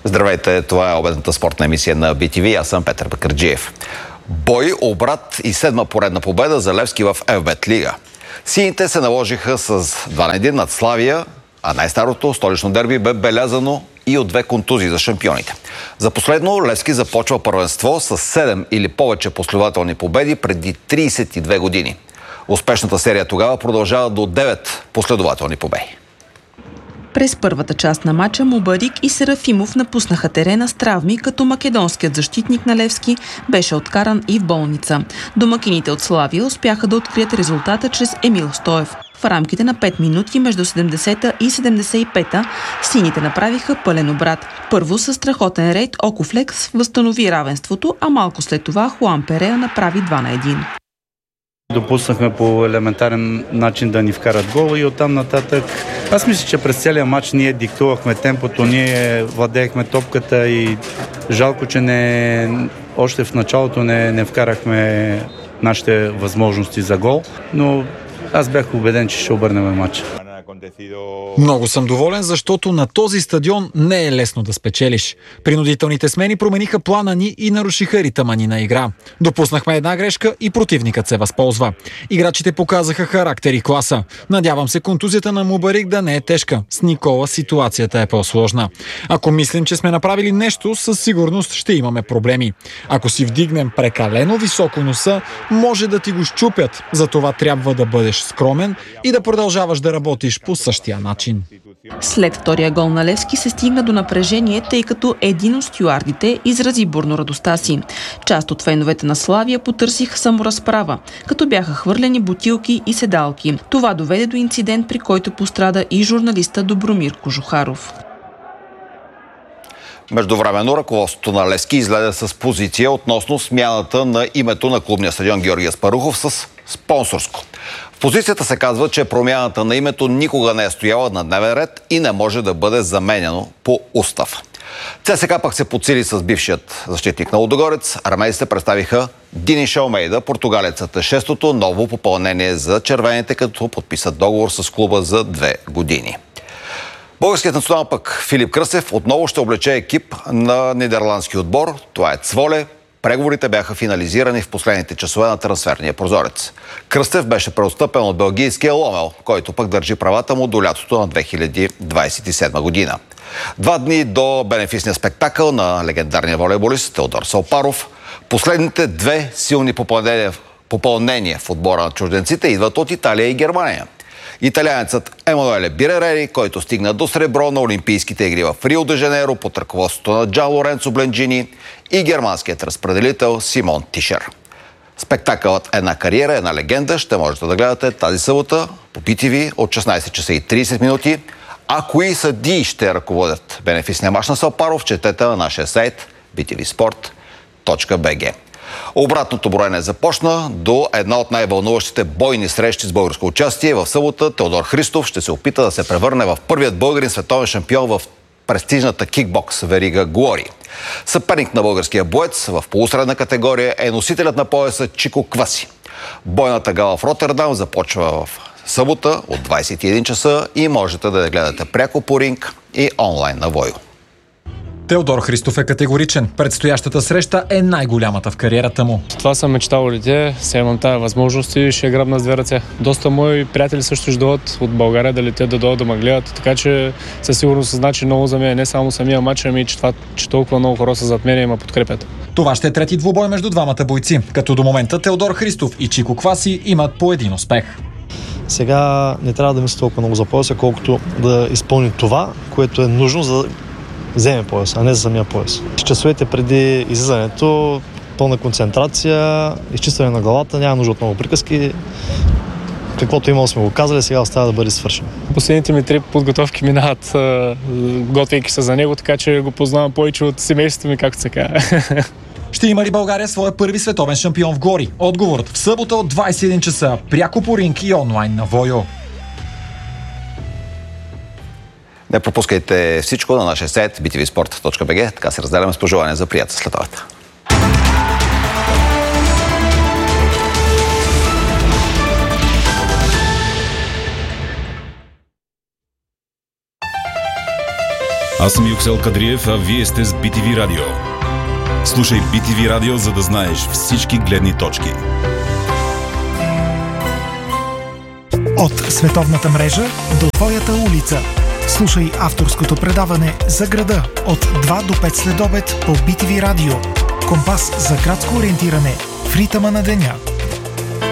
Здравейте, това е обедната спортна емисия на BTV. Аз съм Петър Бакърджиев. Бой, обрат и 7-ма поредна победа за Левски в ФБЕТ Лига. Сините се наложиха с 2-1 над Славия, а най-старото столично дерби бе белязано и от 2 контузии за шампионите. За последно Левски започва първенство с 7 или повече последователни победи преди 32 години. Успешната серия тогава продължава до 9 последователни победи. През първата част на матча Мубарик и Серафимов напуснаха терена с травми, като македонският защитник на Левски беше откаран и в болница. Домакините от Славия успяха да открият резултата чрез Емил Стоев. В рамките на 5 минути между 70-та и 75-та сините направиха пълен обрат. Първо със страхотен рейд Окофлекс възстанови равенството, а малко след това Хуан Перея направи 2-1. Допуснахме по елементарен начин да ни вкарат гол и оттам нататък. Аз мисля, че през целия матч ние диктувахме темпото, ние владеехме топката и жалко, че още в началото не вкарахме нашите възможности за гол, но аз бях убеден, че ще обърнем матча. Много съм доволен, защото на този стадион не е лесно да спечелиш. Принудителните смени промениха плана ни и нарушиха ритъма ни на игра. Допуснахме една грешка и противникът се възползва. Играчите показаха характер и класа. Надявам се контузията на Мубарик да не е тежка. С Никола ситуацията е по-сложна. Ако мислим, че сме направили нещо, със сигурност ще имаме проблеми. Ако си вдигнем прекалено високо носа, може да ти го щупят. Затова трябва да бъдеш скромен и да продължаваш да работиш по същия начин. След втория гол на Левски се стигна до напрежение, тъй като един от стюардите изрази бурно радостта си. Част от феновете на Славия потърсиха саморазправа, като бяха хвърлени бутилки и седалки. Това доведе до инцидент, при който пострада и журналиста Добромир Кожухаров. Междувременно ръководството на Левски излезе с позиция относно смяната на името на клубния стадион Георги Аспарухов с спонсорско. В позицията се казва, че промяната на името никога не е стояла на дневен ред и не може да бъде заменяно по устав. ЦСКА пък се подсили с бившият защитник на Лудогорец. Армейците представиха Диниш Алмейда, португалецът е 6-то ново попълнение за червените, като подписат договор с клуба за 2 години. Българският национал пък Филип Кръстев отново ще облече екип на нидерландски отбор. Това е Цволе. Преговорите бяха финализирани в последните часове на трансферния прозорец. Кръстев беше преотстъпен от белгийския Ломел, който пък държи правата му до лятото на 2027 година. 2 дни до бенефисния спектакъл на легендарния волейболист Теодор Салпаров. Последните 2 силни попълнения в отбора на чужденците идват от Италия и Германия. Италианецът Емануеле Биререри, който стигна до сребро на Олимпийските игри в Рио де Жанейро под ръководството на Джан Лоренцо Бленджини, и германският разпределител Симон Тишер. Спектакълът "Една кариера, една легенда" ще можете да гледате тази събота по BTV от 16 часа и 30 минути. А кои съдии ще ръководят бенефисния мач на Салпаров, четете на нашия сайт btvsport.bg. Обратното броене започна до една от най-вълнуващите бойни срещи с българско участие. В събота Теодор Христов ще се опита да се превърне в първият българин световен шампион в престижната кикбокс верига Глори. Съперник на българския боец в полусредна категория е носителят на пояса Чико Кваси. Бойната гала в Ротердам започва в събота от 21 часа и можете да я гледате пряко по ринг и онлайн на Войо. Теодор Христов е категоричен. Предстоящата среща е най-голямата в кариерата му. Това съм мечтал от дете, сега имам тази възможност и ще грабна с 2 ръце. Доста мои приятели също ще дойдат от България да летят, да дойдат да ме гледат, така че със сигурност значи много за мен, не само самия матч, ами че толкова много хора са зад мен и ме подкрепят. Това ще е трети двубой между двамата бойци, като до момента Теодор Христов и Чико Кваси имат по един успех. Сега не трябва да мисля толкова много за пояса, колкото да изпълни това, което е нужно за да вземе пояс, а не за самия пояс. Часовете преди излизането, пълна концентрация, изчистване на главата, няма нужда от много приказки. Каквото имало сме го казали, сега остава да бъде свършено. Последните ми 3 подготовки минават, готвейки се за него, така че го познавам повече от семейството ми, както се казва. Ще има ли България своя първи световен шампион в Глори? Отговорът в събота от 21 часа, пряко по ринг и онлайн на Войо. Не пропускайте всичко на нашия сайт btvsport.bg. Така се разделяме с пожелания за приятел следовата. Аз съм Юксел Кадриев, а вие сте с BTV Радио. Слушай BTV Радио, за да знаеш всички гледни точки. От световната мрежа до твоята улица. Слушай авторското предаване за града от 2 до 5 следобед по BTV Радио. Компас за градско ориентиране в ритъма на деня.